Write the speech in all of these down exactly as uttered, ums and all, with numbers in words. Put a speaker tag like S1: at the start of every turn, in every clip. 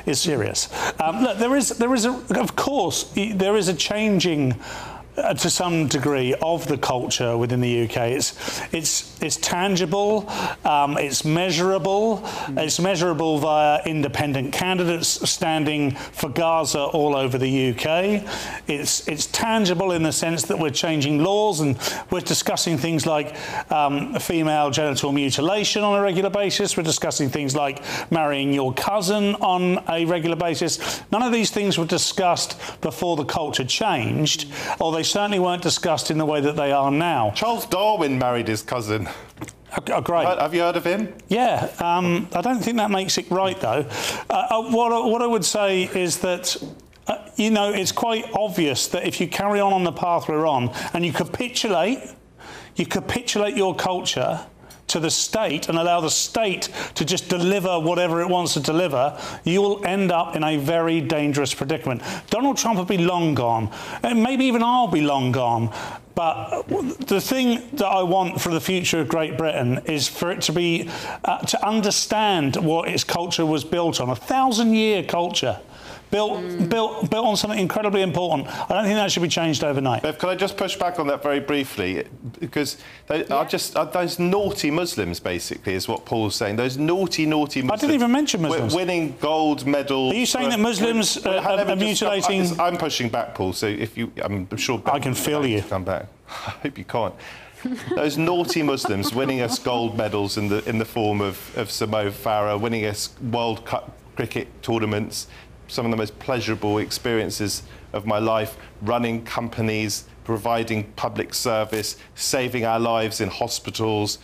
S1: is serious. Um, look, there is, there is a, of course, there is a changing. Uh, to some degree of the culture within the U K. It's it's it's tangible, um, it's measurable, mm. it's measurable via independent candidates standing for Gaza all over the U K. It's it's tangible in the sense that we're changing laws and we're discussing things like um, female genital mutilation on a regular basis. We're discussing things like marrying your cousin on a regular basis. None of these things were discussed before the culture changed, or they certainly weren't discussed in the way that they are now.
S2: Charles Darwin married his cousin.
S1: Oh, great.
S2: Have you heard of him?
S1: Yeah. Um, I don't think that makes it right, though. Uh, uh, what, what I would say is that, uh, you know, it's quite obvious that if you carry on on the path we're on and you capitulate, you capitulate your culture to the state and allow the state to just deliver whatever it wants to deliver, you will end up in a very dangerous predicament. Donald Trump will be long gone, and maybe even I'll be long gone. But the thing that I want for the future of Great Britain is for it to be, uh, to understand what its culture was built on, a thousand-year culture. Built, mm. built, built on something incredibly important. I don't think that should be changed overnight.
S2: Bev, can I just push back on that very briefly? Because they yeah. are just uh, those naughty Muslims, basically, is what Paul's saying. Those naughty, naughty Muslims.
S1: I didn't even mention Muslims.
S2: Winning gold medals.
S1: Are you saying that Muslims uh, are, are mutilating?
S2: Stop. I'm pushing back, Paul. So if you, I'm sure.
S1: I can feel you.
S2: Come back. I hope you can't. Those naughty Muslims winning us gold medals in the in the form of of Sir Mo Farah, winning us World Cup cricket tournaments. Some of the most pleasurable experiences of my life, running companies, providing public service, saving our lives in hospitals,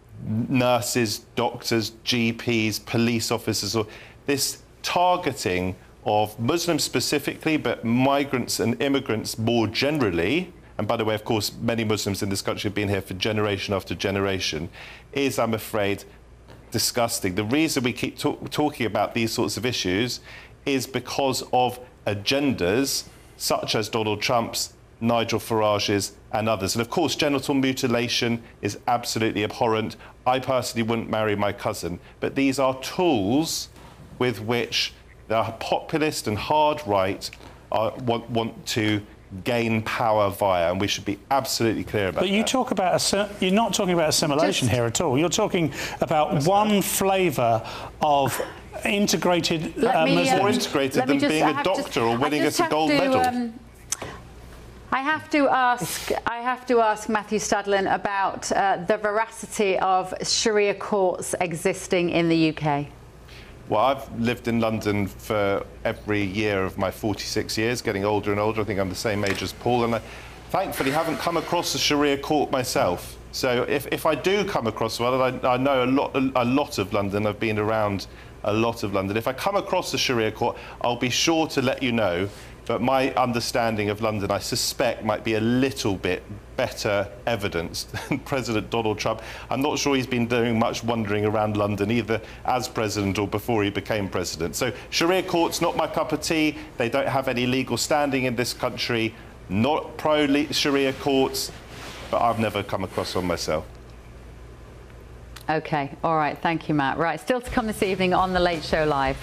S2: nurses, doctors, G Ps, police officers. Or this targeting of Muslims specifically, but migrants and immigrants more generally, and by the way, of course, many Muslims in this country have been here for generation after generation, is, I'm afraid, disgusting. The reason we keep talk talking about these sorts of issues is because of agendas such as Donald Trump's, Nigel Farage's and others. And of course, genital mutilation is absolutely abhorrent. I personally wouldn't marry my cousin. But these are tools with which the populist and hard right are, want, want to gain power via, and we should be absolutely clear about that.
S1: But you that. talk about, a, you're not talking about assimilation Just, here at all. You're talking about one flavour of integrated uh,
S2: me,
S1: Muslims.
S2: More integrated than just, being a doctor
S3: to,
S2: or winning us a gold
S3: to,
S2: medal.
S3: Um, I have to ask. I have to ask Matthew Stadlen about uh, the veracity of Sharia courts existing in the U K.
S2: Well, I've lived in London for every year of my forty-six years, getting older and older. I think I'm the same age as Paul, and I thankfully haven't come across a Sharia court myself. So if, if I do come across one, and I, I know a lot, a lot of London, I've been around a lot of London. If I come across a Sharia court, I'll be sure to let you know. But my understanding of London, I suspect, might be a little bit better evidenced than President Donald Trump. I'm not sure he's been doing much wandering around London, either as president or before he became president. So Sharia courts, not my cup of tea. They don't have any legal standing in this country. Not pro-Sharia courts, but I've never come across one myself.
S3: OK, all right, thank you, Matt. Right, still to come this evening on The Late Show Live.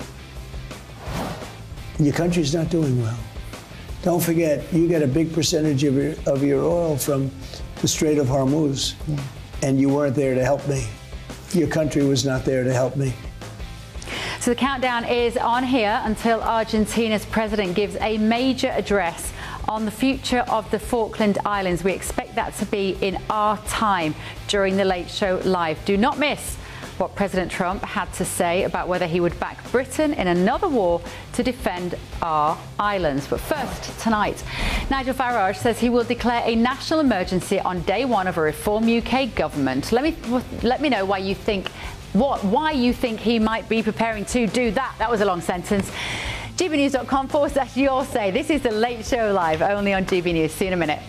S4: Your country's not doing well. Don't forget, you get a big percentage of your, of your oil from the Strait of Hormuz, yeah. and you weren't there to help me. Your country was not there to help me.
S3: So the countdown is on here until Argentina's president gives a major address on the future of the Falkland Islands. We expect that to be in our time during The Late Show Live. Do not miss what President Trump had to say about whether he would back Britain in another war to defend our islands. But first, tonight, Nigel Farage says he will declare a national emergency on day one of a Reform U K government. Let me let me know why you think what why you think he might be preparing to do that. That was a long sentence. G B news dot com forward slash your say. This is The Late Show Live, only on G B News. See you in a minute.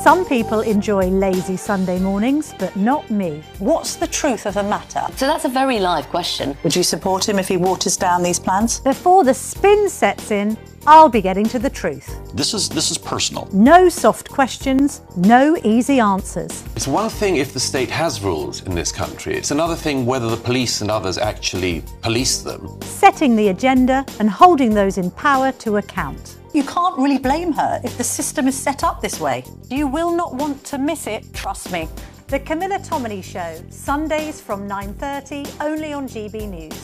S5: Some people enjoy lazy Sunday mornings, but not me.
S6: What's the truth of the matter?
S7: So that's a very live question.
S6: Would you support him if he waters down these plans?
S5: Before the spin sets in, I'll be getting to the truth.
S8: This is this is personal.
S5: No soft questions, no easy answers.
S9: It's one thing if the state has rules in this country. It's another thing whether the police and others actually police them.
S5: Setting the agenda and holding those in power to account.
S6: You can't really blame her if the system is set up this way. You will not want to miss it, trust me.
S5: The Camilla Tominey Show, Sundays from nine thirty, only on G B News.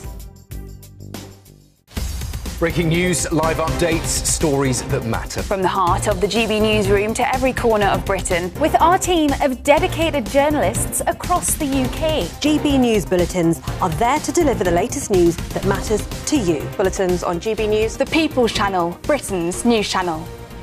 S10: Breaking news, live updates, stories that matter.
S11: From the heart of the G B newsroom to every corner of Britain, with our team of dedicated journalists across the U K.
S12: G B News Bulletins are there to deliver the latest news that matters to you.
S11: Bulletins on G B News, the People's Channel, Britain's news channel.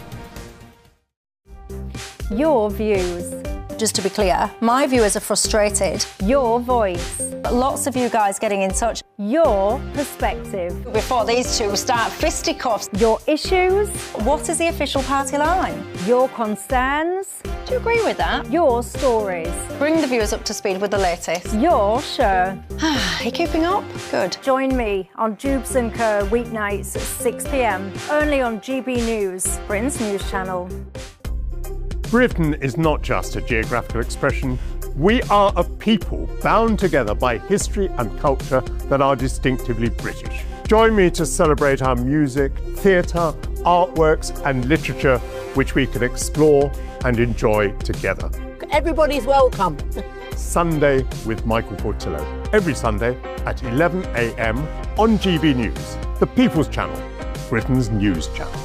S5: Your views.
S13: Just to be clear, my viewers are frustrated.
S5: Your voice.
S13: Lots of you guys getting in touch.
S5: Your perspective.
S13: Before these two start fisticuffs.
S5: Your issues.
S13: What is the official party line?
S5: Your concerns.
S13: Do you agree with that?
S5: Your stories.
S13: Bring the viewers up to speed with the latest.
S5: Your show.
S13: Are you keeping up? Good.
S5: Join me on Jubes and Co weeknights at six p m, only on G B News, Britain's news channel.
S14: Britain is not just a geographical expression. We are a people bound together by history and culture that are distinctively British. Join me to celebrate our music, theatre, artworks and literature, which we can explore and enjoy together.
S15: Everybody's welcome.
S14: Sunday with Michael Portillo. Every Sunday at eleven a m on G B News, the People's Channel, Britain's news channel.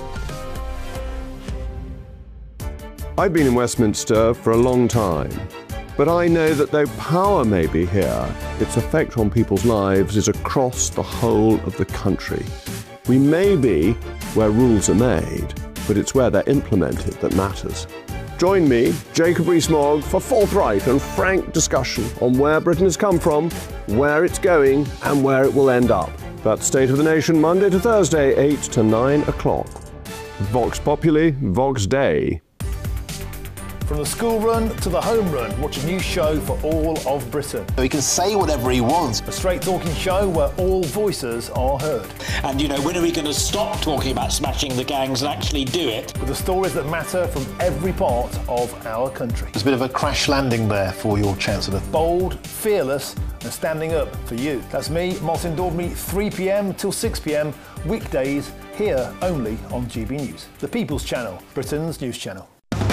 S16: I've been in Westminster for a long time, but I know that though power may be here, its effect on people's lives is across the whole of the country. We may be where rules are made, but it's where they're implemented that matters. Join me, Jacob Rees-Mogg, for forthright and frank discussion on where Britain has come from, where it's going, and where it will end up. That's State of the Nation, Monday to Thursday, eight to nine o'clock. Vox Populi, Vox Dei.
S17: From the school run to the home run, watch a new show for all of Britain.
S18: He can say whatever he wants.
S17: A straight talking show where all voices are heard.
S19: And, you know, when are we going to stop talking about smashing the gangs and actually do it?
S17: With the stories that matter from every part of our country.
S18: There's a bit of a crash landing there for your Chancellor.
S17: Bold, fearless and standing up for you. That's me, Martin Daubney, three p m till six p m, weekdays, here only on G B News. The People's Channel, Britain's news channel.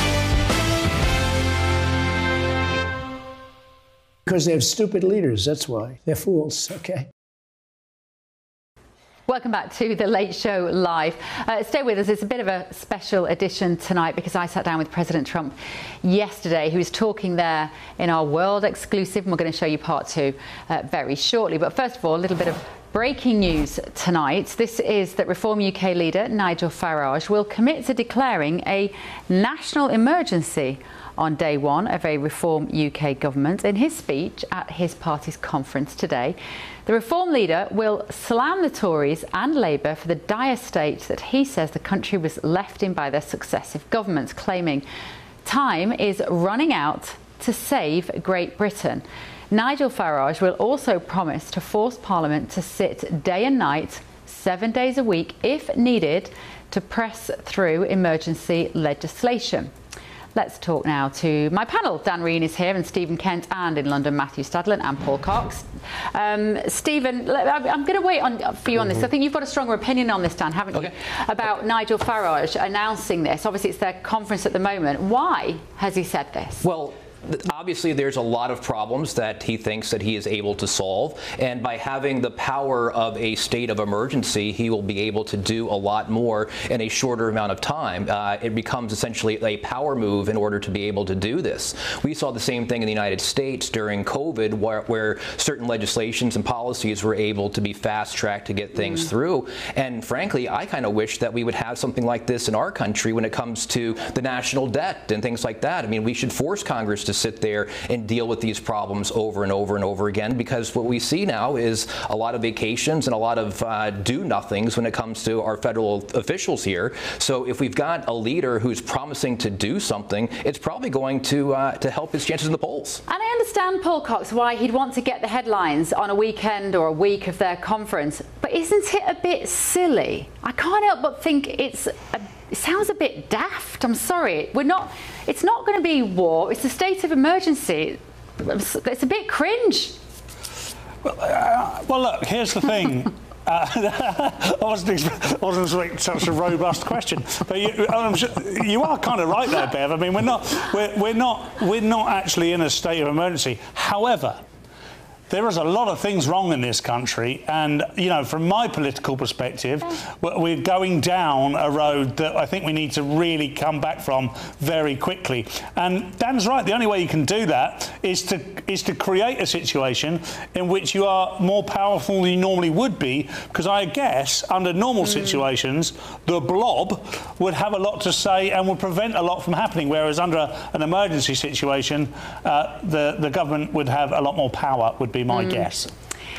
S4: Because they have stupid leaders, that's why. They're fools, okay?
S3: Welcome back to The Late Show Live. Uh, stay with us. It's a bit of a special edition tonight because I sat down with President Trump yesterday. He was talking there in our world exclusive, and we're going to show you part two uh, very shortly. But first of all, a little bit of breaking news tonight. This is that Reform U K leader Nigel Farage will commit to declaring a national emergency on day one of a Reform U K government. In his speech at his party's conference today, the Reform leader will slam the Tories and Labour for the dire state that he says the country was left in by their successive governments, claiming time is running out to save Great Britain. Nigel Farage will also promise to force Parliament to sit day and night, seven days a week, if needed, to press through emergency legislation. Let's talk now to my panel. Dan Reen is here, and Stephen Kent, and in London, Matthew Stadland and Paul Cox. Um, Stephen, I'm going to wait on, for you on this. I think you've got a stronger opinion on this, Dan, haven't you? Okay. About Nigel Farage announcing this. Obviously, it's their conference at the moment. Why has he said this?
S20: Well, obviously there's a lot of problems that he thinks that he is able to solve, and by having the power of a state of emergency, he will be able to do a lot more in a shorter amount of time. Uh, it becomes essentially a power move in order to be able to do this. We saw the same thing in the United States during COVID, where, where certain legislations and policies were able to be fast-tracked to get things mm. through. And frankly, I kind of wish that we would have something like this in our country when it comes to the national debt and things like that. I mean, we should force Congress to sit there and deal with these problems over and over and over again, because what we see now is a lot of vacations and a lot of uh, do-nothings when it comes to our federal officials here. So if we've got a leader who's promising to do something, it's probably going to uh, to help his chances in the polls.
S3: And I understand, Paul Cox, why he'd want to get the headlines on a weekend or a week of their conference, but isn't it a bit silly? I can't help but think it's a, it sounds a bit daft. I'm sorry. We're not. It's not going to be war. It's a state of emergency. It's a bit cringe.
S1: Well, uh, well look. Here's the thing. Uh, I wasn't, I wasn't expecting such a robust question, but you, I'm sure, you are kind of right there, Bev. I mean, we're not, we're, we're not, we're not actually in a state of emergency. However, there is a lot of things wrong in this country, and, you know, from my political perspective, we're going down a road that I think we need to really come back from very quickly. And Dan's right, the only way you can do that is to is to create a situation in which you are more powerful than you normally would be, because I guess under normal mm. situations, the blob would have a lot to say and would prevent a lot from happening, whereas under a, an emergency situation, uh, the, the government would have a lot more power, would be my mm. guess.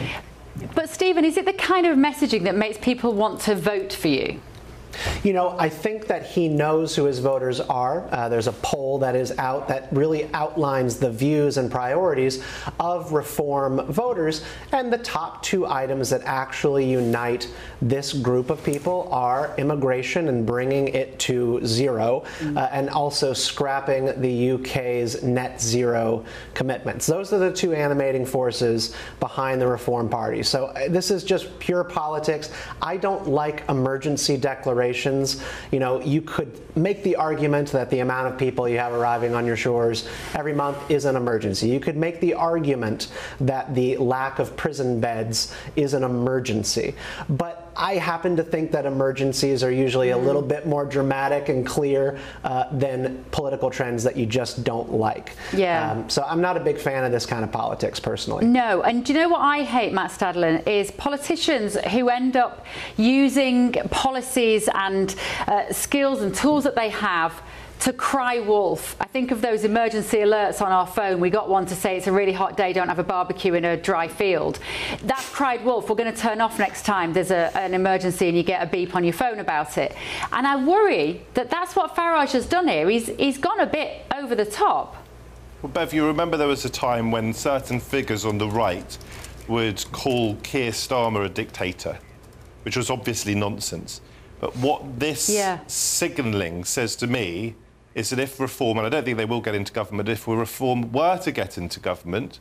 S3: But Stephen, is it the kind of messaging that makes people want to vote for you?
S8: You know, I think that he knows who his voters are. Uh, there's a poll that is out that really outlines the views and priorities of reform voters, and the top two items that actually unite this group of people are immigration and bringing it to zero, uh, and also scrapping the U K's net zero commitments. Those are the two animating forces behind the Reform Party. So uh, this is just pure politics. I don't like emergency declarations. You know, you could make the argument that the amount of people you have arriving on your shores every month is an emergency. You could make the argument that the lack of prison beds is an emergency. But I happen to think that emergencies are usually a little bit more dramatic and clear uh, than political trends that you just don't like.
S3: Yeah.
S8: Um, so I'm not a big fan of this kind of politics, personally.
S3: No, and do you know what I hate, Matt Stadlen, is politicians who end up using policies and uh, skills and tools that they have to cry wolf. I think of those emergency alerts on our phone. We got one to say it's a really hot day, don't have a barbecue in a dry field. That's cried wolf. We're going to turn off next time there's a, an emergency and you get a beep on your phone about it. And I worry that that's what Farage has done here. He's, he's gone a bit over the top.
S2: Well, Bev, you remember there was a time when certain figures on the right would call Keir Starmer a dictator, which was obviously nonsense. But what this yeah. signalling says to me is that if reform, and I don't think they will get into government, if reform were to get into government,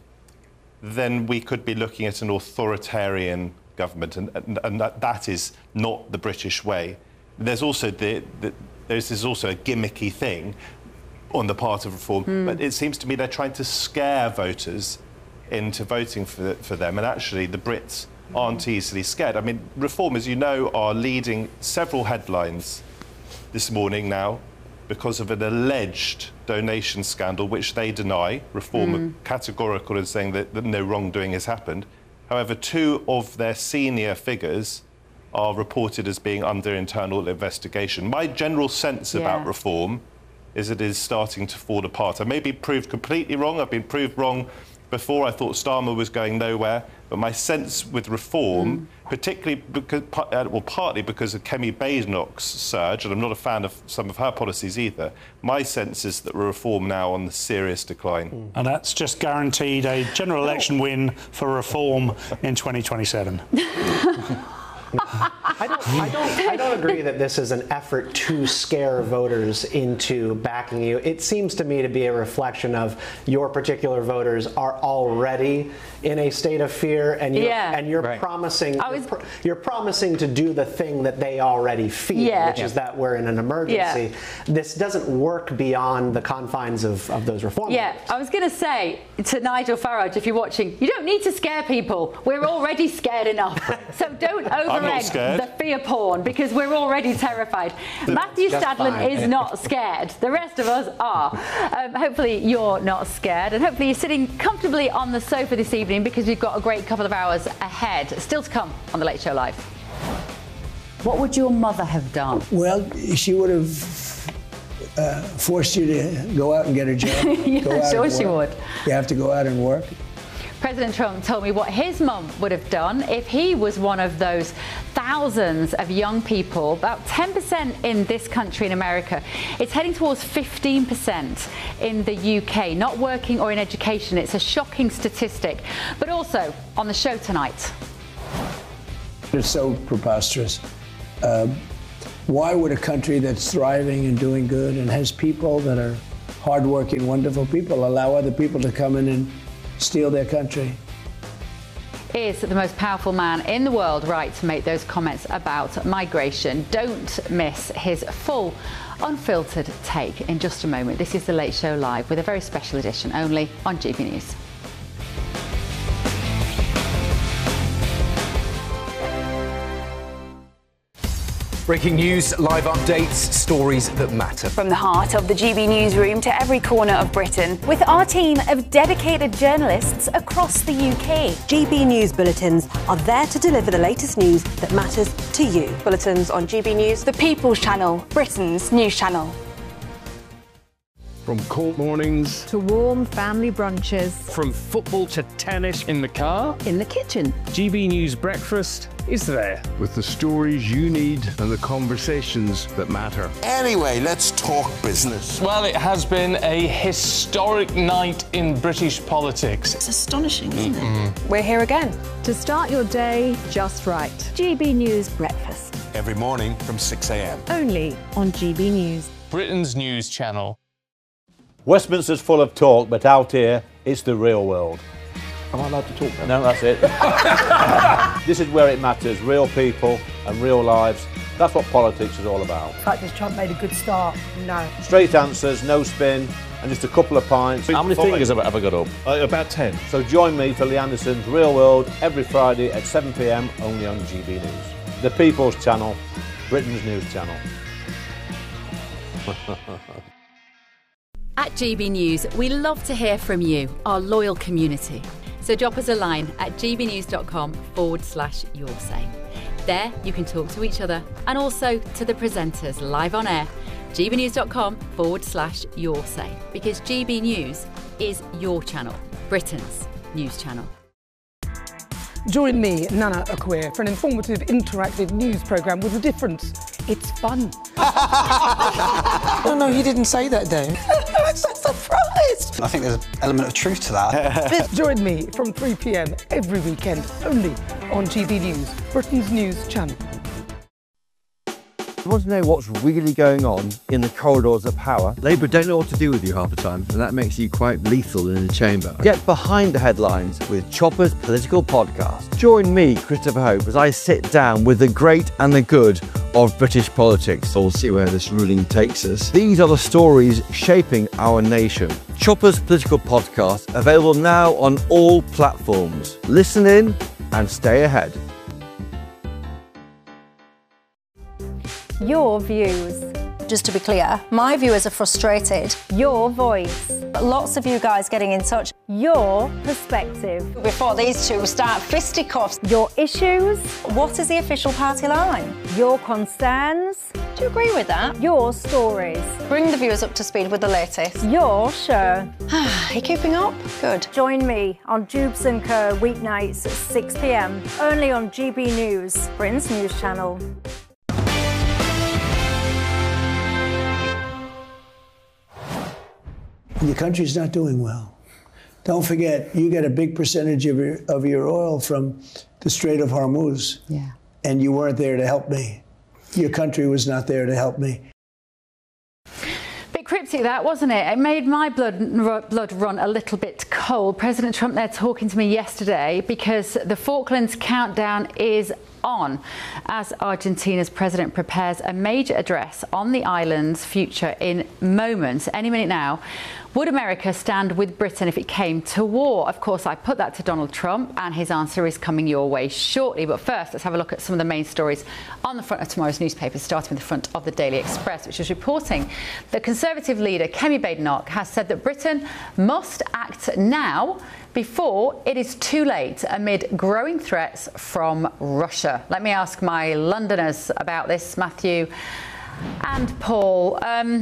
S2: then we could be looking at an authoritarian government, and, and, and that, that is not the British way. There's also the, the, there's this also a gimmicky thing on the part of reform, mm. but it seems to me they're trying to scare voters into voting for, for them, and actually the Brits aren't easily scared. I mean, Reform, as you know, are leading several headlines this morning now because of an alleged donation scandal, which they deny. Reform mm. are categorical in saying that, that no wrongdoing has happened. However, two of their senior figures are reported as being under internal investigation. My general sense yeah. about Reform is it is starting to fall apart. I may be proved completely wrong. I've been proved wrong before. I thought Starmer was going nowhere. But my sense with Reform, mm. particularly because, well, partly because of Kemi Badenoch's surge, and I'm not a fan of some of her policies either, my sense is that Reform now on the serious decline.
S1: Mm. And that's just guaranteed a general election win for Reform in twenty twenty-seven.
S8: I don't, I, don't, I don't agree that this is an effort to scare voters into backing you. It seems to me to be a reflection of your particular voters are already in a state of fear, and you're,
S3: yeah. and
S8: you're
S3: right.
S8: promising
S3: was...
S8: you're, pr you're promising to do the thing that they already feel,
S3: yeah.
S8: which yeah. is that we're in an emergency.
S3: Yeah.
S8: This doesn't work beyond the confines of, of those reform
S3: Yeah,
S8: measures.
S3: I was going to say to Nigel Farage, if you're watching, you don't need to scare people. We're already scared enough. So don't overegg the fear porn, because we're already terrified. Matthew Stadlen is not scared. The rest of us are. Um, hopefully you're not scared, and hopefully you're sitting comfortably on the sofa this evening, because we've got a great couple of hours ahead. Still to come on The Late Show Live. What would your mother have done?
S4: Well, she would have uh, forced you to go out and get a job?
S3: Yeah,
S4: Go out
S3: sure
S4: and
S3: she
S4: work?
S3: would.
S4: You have to go out and work?
S3: President Trump told me what his mum would have done if he was one of those thousands of young people, about ten percent in this country in America. It's heading towards fifteen percent in the U K, not working or in education. It's a shocking statistic. But also on the show tonight.
S4: It's so preposterous. Um, why would a country that's thriving and doing good and has people that are hardworking, wonderful people allow other people to come in and steal their country?
S3: Is the most powerful man in the world right to make those comments about migration? Don't miss his full, unfiltered take in just a moment. This is The Late Show Live with a very special edition only on G B News.
S10: Breaking news, live updates, stories that matter.
S11: From the heart of the G B newsroom to every corner of Britain, with our team of dedicated journalists across the U K.
S12: G B News bulletins are there to deliver the latest news that matters to you.
S11: Bulletins on G B News, the People's Channel, Britain's news channel.
S21: From court mornings
S5: to warm family brunches,
S21: from football to tennis in the car,
S5: in the kitchen.
S21: G B News Breakfast is there. With the stories you need and the conversations that matter.
S18: Anyway, let's talk business.
S22: Well, it has been a historic night in British politics.
S6: It's astonishing, isn't
S22: Mm-mm.
S6: it? We're here again.
S5: To start your day just right. G B News Breakfast.
S18: Every morning from six a m.
S5: Only on G B News.
S22: Britain's news channel.
S23: Westminster's full of talk, but out here, it's the real world.
S18: Am I allowed to talk now?
S23: No, that's it. This is where it matters, real people and real lives. That's what politics is all about.
S15: The fact is Trump made a good start. No.
S23: Straight answers, no spin, and just a couple of pints. How many
S2: Five.
S23: fingers have I ever got up?
S2: Uh, about ten.
S23: So join me for Lee Anderson's Real World every Friday at seven p m only on G B News. The People's Channel, Britain's news channel.
S3: At G B News, we love to hear from you, our loyal community. So drop us a line at gbnews.com forward slash your say. There you can talk to each other and also to the presenters live on air. gbnews.com forward slash your say. Because G B News is your channel, Britain's news channel.
S15: Join me, Nana Akwe, for an informative, interactive news programme with a difference. It's fun.
S24: No, no, he didn't say that, Dave.
S15: I'm so surprised.
S24: I think there's an element of truth to that.
S15: Join me from three p m every weekend, only on G B News, Britain's news channel.
S25: You want to know what's really going on in the corridors of power? Labour don't know what to do with you half the time, and that makes you quite lethal in the chamber. Get behind the headlines with Chopper's Political Podcast. Join me, Christopher Hope, as I sit down with the great and the good of British politics. We'll see where this ruling takes us. These are the stories shaping our nation. Chopper's Political Podcast, available now on all platforms. Listen in and stay ahead.
S5: Your views.
S6: Just to be clear, my viewers are frustrated.
S5: Your voice.
S6: Lots of you guys getting in touch.
S5: Your perspective.
S6: Before these two start fisticuffs.
S5: Your issues.
S6: What is the official party line?
S5: Your concerns.
S6: Do you agree with that?
S5: Your stories.
S6: Bring the viewers up to speed with the latest.
S5: Your show.
S6: Are you keeping up? Good.
S5: Join me on Jubes and Co weeknights at six p m only on G B News, Britain's news channel.
S4: Your country's not doing well. Don't forget, you get a big percentage of your, of your oil from the Strait of Hormuz.
S3: Yeah.
S4: And you weren't there to help me. Your country was not there to help me.
S3: Bit cryptic that, wasn't it? It made my blood, blood run a little bit cold. President Trump there talking to me yesterday because the Falklands countdown is on as Argentina's president prepares a major address on the island's future in moments. Any minute now. Would America stand with Britain if it came to war? Of course, I put that to Donald Trump, and his answer is coming your way shortly. But first, let's have a look at some of the main stories on the front of tomorrow's newspapers, starting with the front of the Daily Express, which is reporting that Conservative leader Kemi Badenoch has said that Britain must act now before it is too late amid growing threats from Russia. Let me ask my Londoners about this, Matthew and Paul. Um,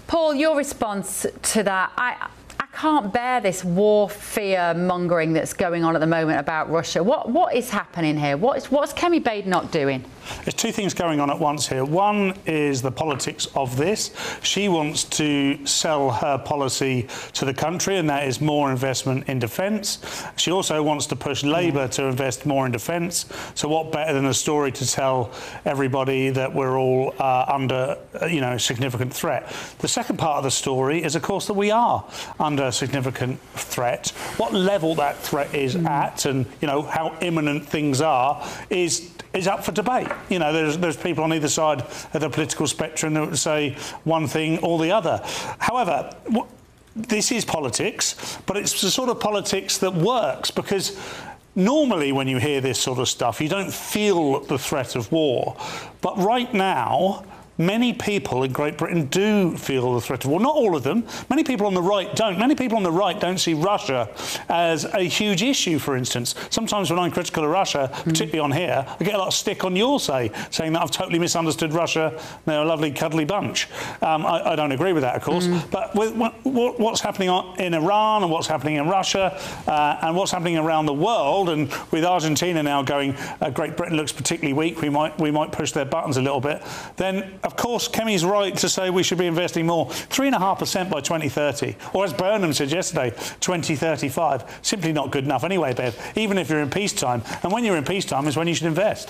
S3: Paul, your response to that? I, I can't bear this war fear mongering that's going on at the moment about Russia. What what is happening here? What's what's Kemi Badenoch not doing?
S1: There's two things going on at once here. One is the politics of this. She wants to sell her policy to the country, and that is more investment in defence. She also wants to push Labour to invest more in defence. So what better than a story to tell everybody that we're all uh, under, uh, you know, significant threat? The second part of the story is, of course, that we are under a significant threat. What level that threat is mm. at, and, you know, how imminent things are, is is up for debate. You know, there's there's people on either side of the political spectrum that would say one thing or the other. However, what, this is politics, but it's the sort of politics that works, because normally when you hear this sort of stuff, you don't feel the threat of war. But right now, many people in Great Britain do feel the threat of war. Not all of them. Many people on the right don't. Many people on the right don't see Russia as a huge issue, for instance. Sometimes when I'm critical of Russia, mm. particularly on here, I get a lot of stick on your say, saying that I've totally misunderstood Russia. They're a lovely, cuddly bunch. Um, I, I don't agree with that, of course. Mm. But with, what, what's happening in Iran and what's happening in Russia uh, and what's happening around the world, and with Argentina now going, uh, Great Britain looks particularly weak, we might, we might push their buttons a little bit, then of course, Kemi's right to say we should be investing more. Three and a half percent by twenty thirty, or as Burnham said yesterday, twenty thirty-five. Simply not good enough anyway, Bev, even if you're in peacetime. And when you're in peacetime is when you should invest.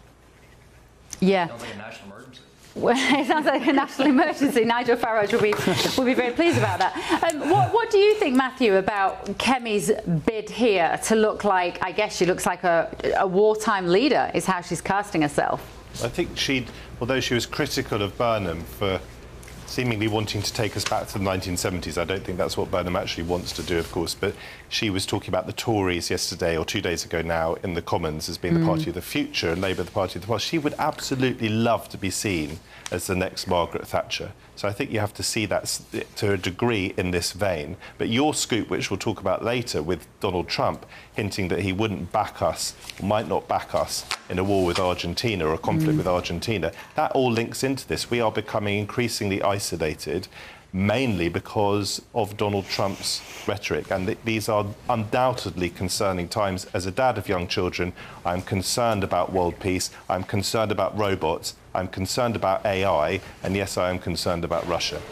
S3: Yeah. Sounds like a national emergency. Well, it sounds like a national emergency. Nigel Farage will be will be very pleased about that. Um, what, what do you think, Matthew, about Kemi's bid here to look like, I guess she looks like a, a wartime leader, is how she's casting herself?
S2: I think she'd, although she was critical of Burnham for seemingly wanting to take us back to the nineteen seventies, I don't think that's what Burnham actually wants to do, of course, but she was talking about the Tories yesterday, or two days ago now, in the Commons as being mm. the party of the future, and Labour the party of the past. She would absolutely love to be seen as the next Margaret Thatcher. So I think you have to see that to a degree in this vein. But your scoop, which we'll talk about later, with Donald Trump hinting that he wouldn't back us, or might not back us, in a war with Argentina or a conflict mm. with Argentina, that all links into this. We are becoming increasingly isolated, mainly because of Donald Trump's rhetoric. And th these are undoubtedly concerning times. As a dad of young children, I'm concerned about world peace, I'm concerned about robots, I'm concerned about A I, and yes, I am concerned about Russia.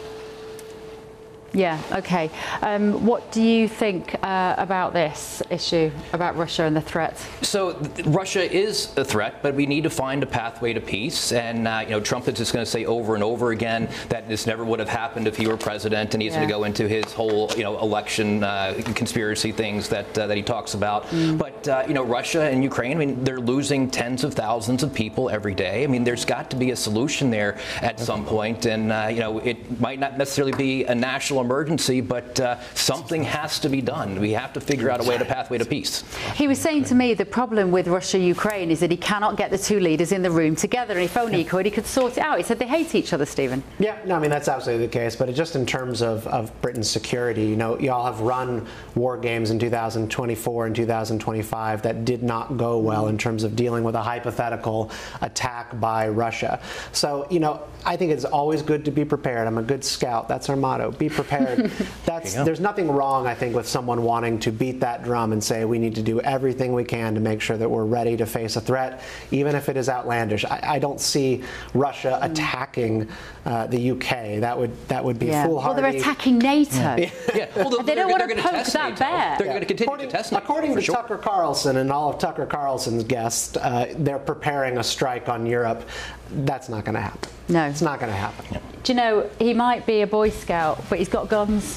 S3: Yeah, OK. Um, what do you think uh, about this issue, about Russia and the threat?
S20: So Russia is a threat, but we need to find a pathway to peace. And, uh, you know, Trump is just going to say over and over again that this never would have happened if he were president, and he's yeah. going to go into his whole, you know, election uh, conspiracy things that, uh, that he talks about. Mm. But, uh, you know, Russia and Ukraine, I mean, they're losing tens of thousands of people every day. I mean, there's got to be a solution there at some point. And, uh, you know, it might not necessarily be a national emergency, but uh, something has to be done. We have to figure out a way to pathway to peace.
S3: He was saying to me the problem with Russia-Ukraine is that he cannot get the two leaders in the room together, and if only he could, he could sort it out. He said they hate each other, Stephen.
S8: Yeah, no, I mean, that's absolutely the case, but just in terms of, of Britain's security, you know, y'all have run war games in two thousand twenty-four and two thousand twenty-five that did not go well in terms of dealing with a hypothetical attack by Russia. So, you know, I think it's always good to be prepared. I'm a good scout. That's our motto. Be prepared. That's, there's nothing wrong, I think, with someone wanting to beat that drum and say we need to do everything we can to make sure that we're ready to face a threat, even if it is outlandish. I, I don't see Russia attacking uh, the U K. That would that would be
S3: yeah.
S8: foolhardy.
S3: Well, they're attacking NATO.
S8: Yeah.
S20: yeah. Well,
S3: they don't want to poke that bear.
S20: They're yeah. going to continue
S8: according,
S20: to test NATO,
S8: According to
S20: sure.
S8: Tucker Carlson and all of Tucker Carlson's guests, uh, they're preparing a strike on Europe. That's not going to happen.
S3: No.
S8: It's not going to happen.
S3: Yeah. Do you know, he might be a Boy Scout, but he's got guns.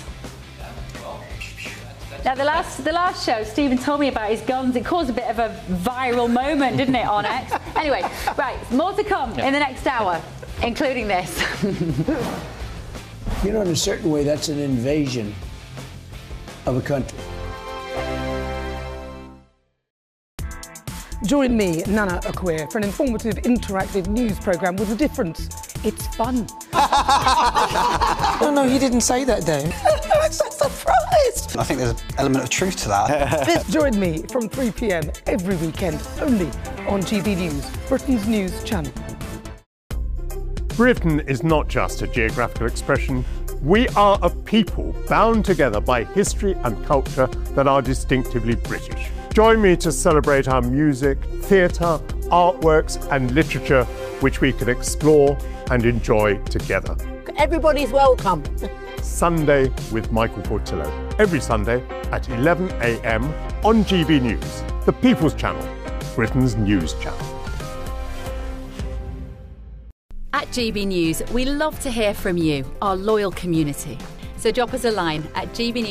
S3: Now, the last, the last show, Stephen told me about his guns. It caused a bit of a viral moment, didn't it, on X? Anyway, right, more to come yeah. in the next hour, including this.
S4: You know, in a certain way, that's an invasion of a country.
S15: Join me, Nana Akwe, for an informative, interactive news programme with a difference. It's fun.
S24: No, no, he didn't say that, Dave.
S7: I'm so surprised. I think there's an element of truth to that.
S15: Join me from three p m every weekend, only on G B News, Britain's news channel.
S9: Britain is not just a geographical expression, We are a people bound together by history and culture that are distinctively British. Join me to celebrate our music, theatre, artworks and literature which we can explore and enjoy together.
S24: Everybody's welcome.
S9: Sunday with Michael Portillo. Every Sunday at eleven a m on G B News, the People's Channel, Britain's news channel.
S13: At G B News, we love to hear from you, our loyal community. So drop us a line at G B News.